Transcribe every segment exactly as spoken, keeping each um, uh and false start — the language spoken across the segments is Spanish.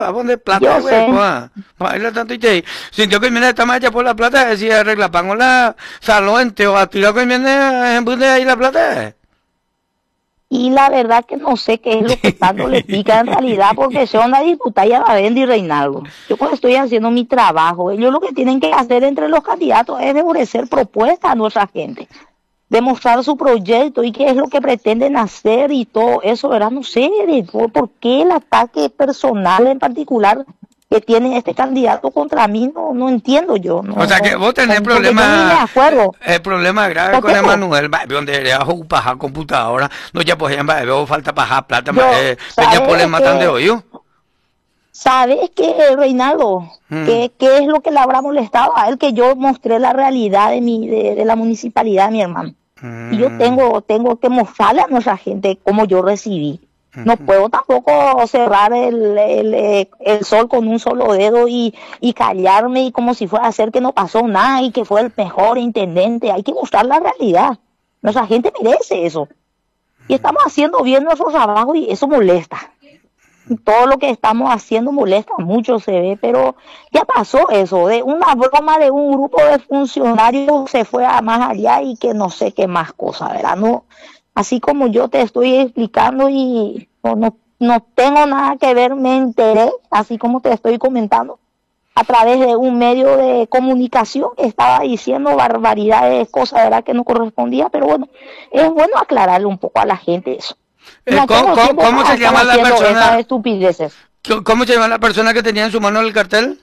¿A dónde plata, Yo güey? sé. Baila tanto y te sintió que viene esta macha por la plata, decía arregla pan con la saloente o a tirar que viene en de ahí la plata. Y la verdad que no sé qué es lo que tanto le pica en realidad, porque son la disputa ya va y Reinaldo. Yo pues estoy haciendo mi trabajo. Ellos lo que tienen que hacer entre los candidatos es ofrecer propuestas a nuestra gente, demostrar su proyecto y qué es lo que pretenden hacer y todo eso, ¿verdad? No sé, de, por, por qué el ataque personal en particular que tiene este candidato contra mí, no, no entiendo yo. No, O sea que vos tenés no, porque yo ni me problemas, acuerdo. el problema grave ¿Por con qué no? Emanuel, va, donde le hago paja computadora, no ya pues va, veo falta paja plata, Yo, eh, peña ¿sabes por le matan de qué? hoyo. ¿Sabes qué, Reinaldo? Mm. ¿Qué, ¿Qué es lo que le habrá molestado a él? Que yo mostré la realidad de mi, de, de la municipalidad de mi hermano. Y yo Mm. tengo, tengo que mostrarle a nuestra gente cómo yo recibí. No Ujú. puedo tampoco cerrar el, el, el sol con un solo dedo y, y callarme y como si fuera a hacer que no pasó nada y que fue el mejor intendente. Hay que mostrar la realidad. Nuestra gente merece eso. Y estamos haciendo bien nuestro trabajo y eso molesta. Todo lo que estamos haciendo molesta mucho, se ve, pero ya pasó eso, de una broma de un grupo de funcionarios se fue a más allá y que no sé qué más cosa, ¿verdad? No, así como yo te estoy explicando y no, no, no tengo nada que ver, me enteré, así como te estoy comentando, a través de un medio de comunicación que estaba diciendo barbaridades, cosas, ¿verdad? Que no correspondía, pero bueno, es bueno aclararle un poco a la gente eso. Eh, No ¿cómo, tengo cómo, tiempo cómo para se estar llama la haciendo esas persona? estupideces. ¿Cómo se llama la persona que tenía en su mano el cartel?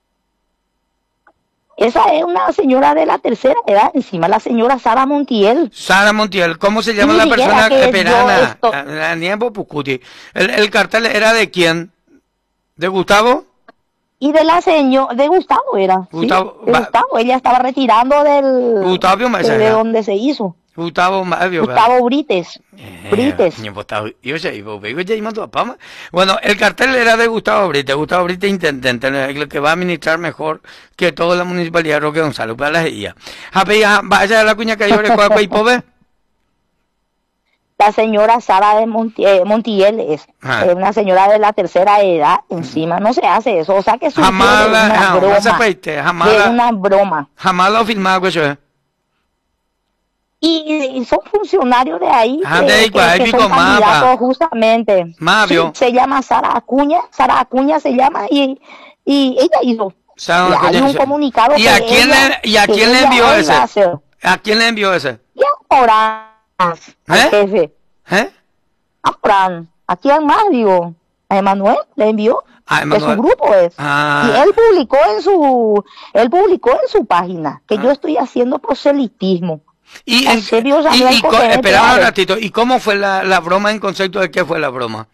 Esa es una señora de la tercera edad, encima la señora Sara Montiel. Sara Montiel. ¿Cómo se llama Ni la siquiera persona? que Esperana. yo esto, El, el cartel era de quién? ¿De Gustavo? y de la señora, de Gustavo era, sí, Gustavo, de va, Gustavo, ella estaba retirando del, Gustavo de, Maestra de era. donde se hizo. Gustavo Mario, Gustavo Brites, Eh, Brites. yo sé, yo ya iba a Pama. Bueno, el cartel era de Gustavo Brite, Gustavo Brite intendente, el que va a administrar mejor que toda la municipalidad de Roque Gonzalo, para las guías. Vaya a la cuña que yo le cuaco y pobre. La señora Sara de Montiel, Montiel es Ah. eh, una señora de la tercera edad, encima no se hace eso, o sea que surgió Jamás de la, una jamás se broma, peite, jamás de la, una broma. jamás lo filmado eso es. Y, y son funcionarios de ahí Ah, que, de ahí, que, ahí que pico son candidatos mapa. justamente. Sí, Mavio. se llama Sara Acuña, Sara Acuña se llama y, y ella hizo. Sabe Y una hay coña- un comunicado ¿Y que a quién ella, le, y a que quién le ella envió iba ese? a hacer. ¿A quién le envió ese? Y ahora al ¿Eh? jefe, ¿Eh? ahora, ¿a quién más digo? A Emanuel le envió. A De su Emanuel. grupo es. Ah. Y él publicó en su, él publicó en su página que Ah. yo estoy haciendo proselitismo. Y, En en, serio, y, Daniel, y co- porque es espera un grave. ratito, ¿y cómo fue la, la broma en concepto de qué fue la broma?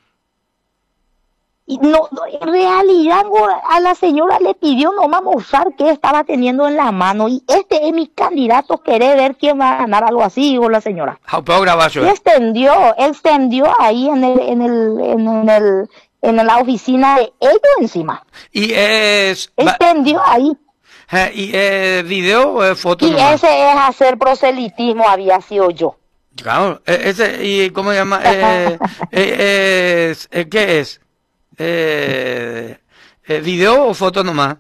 Y no, no, en realidad a la señora le pidió nomás mostrar qué estaba teniendo en la mano. Y este es mi candidato, querer ver quién va a ganar, algo así, dijo la señora. Ah, puedo grabar yo. Y extendió, extendió ahí en el, en el, en el, en la oficina de ellos encima. Y es, va- Extendió ahí. eh, y es video o es foto Y nomás. ese es hacer proselitismo, había sido yo. Claro, eh, ese, y ¿cómo se llama? Eh, eh, es, eh, ¿qué es? Eh, eh, ¿video o foto nomás?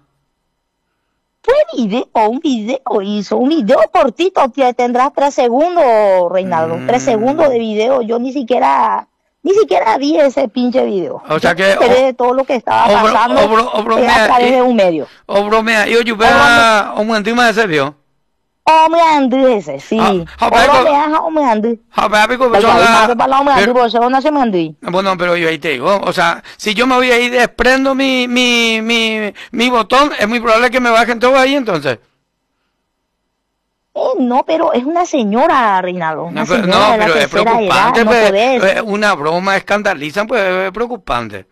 Fue video, un video hizo, un video cortito que tendrá tres segundos, Reinaldo, Mm. tres segundos de video. Yo ni siquiera, ni siquiera vi ese pinche video. O sea Yo que, me enteré o- de todo lo que estaba o bro- pasando o bro- o eh, bromea, a través y- de un medio. O bromea, yo yo vea un momento más ese vio. Hombre Andy ese, sí. Ah, ah, O pero- bromeas a hombre Andy. A ver, amigo, La yo llave la- más para la hombre Andy, pero- porque se no se me Andy. Bueno, pero yo ahí te digo, o sea, si yo me voy ahí desprendo mi, mi, mi, mi botón, es muy probable que me bajen todo ahí entonces. Eh, no, pero es una señora, Reinaldo. Una No, pero, señora no, de la pero es tercera preocupante, edad, no pues, podés. eh, una broma escandaliza, pues es preocupante.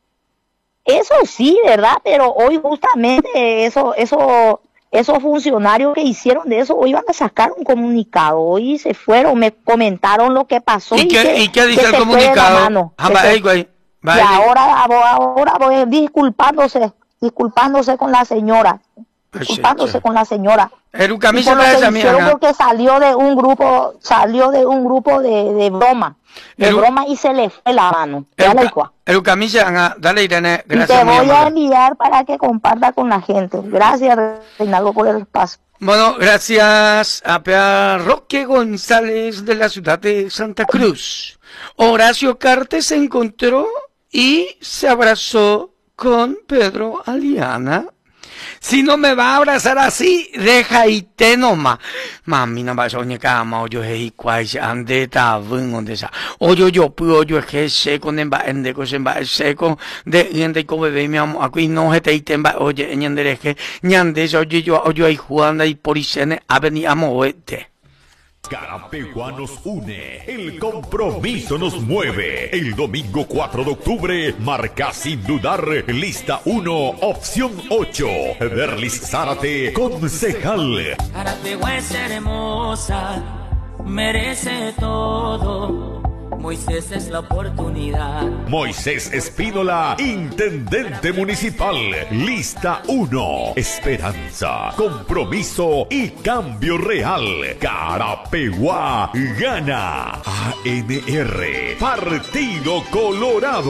Eso sí, ¿verdad? Pero hoy justamente eso, eso, esos funcionarios que hicieron de eso, hoy van a sacar un comunicado. Hoy se fueron, me comentaron lo que pasó. ¿Y qué, que, y qué que dice el se fue de la comunicado? mano, que Jamás, se- ey, güey, y va, ey, ahora, ahora voy disculpándose, disculpándose con la señora. disculpándose con la señora. El Y camisa por lo de que esa hicieron mía. porque salió de un grupo, salió de un grupo de, de broma, de El- broma y se le fue la mano. Ya la igual. El camisa, dale Irene, Y te gracias. muy voy a amable. enviar para que comparta con la gente. Gracias, Reinaldo, por el espacio. Bueno, gracias a Pea Roque González de la ciudad de Santa Cruz. Horacio Cartes se encontró y se abrazó con Pedro Aliana. Si no me va a abrazar así, deja y te nomás. Mami, no va a soñar que ama, o yo es igual, ande tabun, donde sa. O yo yo puedo, yo es que seco, en ba, en de cosa, en ba, seco, de, en de como bebé, mi amor, aquí no se te iten, ba, oye, en de es que, ñande, oye, yo, oye, ahí jugando y por isene, a venir a moverte. Carapeguá nos une, el compromiso nos mueve. El domingo cuatro de octubre, marca sin dudar, lista uno, opción ocho. Berlis Zárate, concejal. Carapeguá es hermosa, merece todo. Moisés es la oportunidad. Moisés Espínola, intendente municipal. Lista uno. Esperanza, compromiso y cambio real. Carapeguá gana. A N R, Partido Colorado.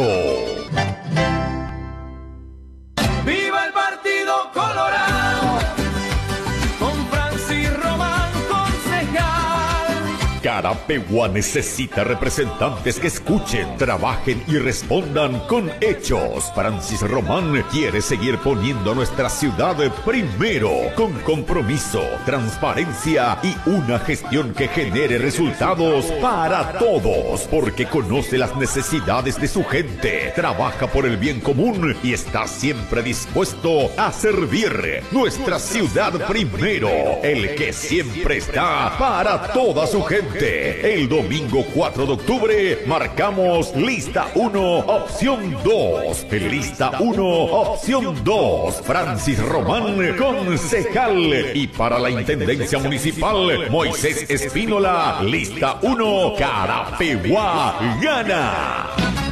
¡Viva el Partido Colorado! Con Francis Román, concejal. Carapeguá necesita representantes que escuchen, trabajen y respondan con hechos. Francis Román quiere seguir poniendo a nuestra ciudad primero, con compromiso, transparencia y una gestión que genere resultados para todos, porque conoce las necesidades de su gente, trabaja por el bien común y está siempre dispuesto a servir. Nuestra ciudad primero, el que siempre está para toda su gente. El domingo cuatro de octubre marcamos lista uno, opción dos. Lista uno, opción dos. Francis Román, concejal. Y para la intendencia municipal, Moisés Espínola, lista uno, Carapeguá gana.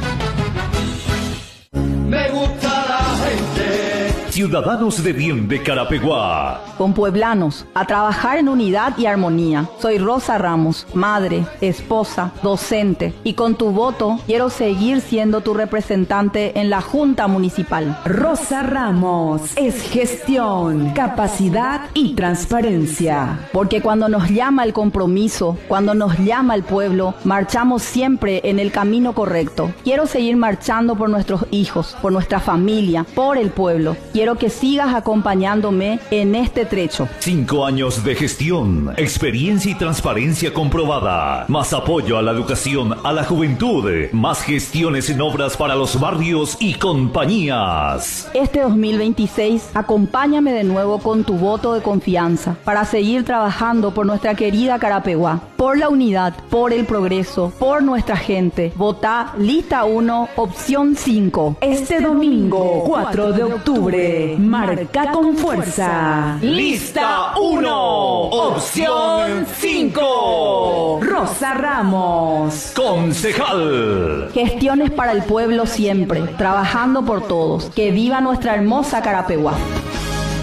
Me gusta la gente. Ciudadanos de bien de Carapeguá. Con pueblanos, a trabajar en unidad y armonía. Soy Rosa Ramos, madre, esposa, docente, y con tu voto quiero seguir siendo tu representante en la Junta Municipal. Rosa Ramos es gestión, capacidad y transparencia. Porque cuando nos llama el compromiso, cuando nos llama el pueblo, marchamos siempre en el camino correcto. Quiero seguir marchando por nuestros hijos, por nuestra familia, por el pueblo. Quiero que sigas acompañándome en este trecho. Cinco años de gestión, experiencia y transparencia comprobada. Más apoyo a la educación, a la juventud. Más gestiones en obras para los barrios y compañías. Este dos mil veintiséis, acompáñame de nuevo con tu voto de confianza para seguir trabajando por nuestra querida Carapeguá, por la unidad, por el progreso, por nuestra gente. Vota lista uno, opción cinco. Este domingo cuatro de octubre, marca con fuerza. Lista uno, opción cinco. Rosa Ramos, concejal. Gestiones para el pueblo siempre, trabajando por todos. Que viva nuestra hermosa Carapeguá.